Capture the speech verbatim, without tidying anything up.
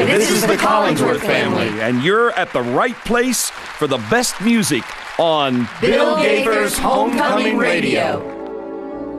This is the Collingsworth family. And you're at the right place for the best music on Bill Gaither's Homecoming Radio.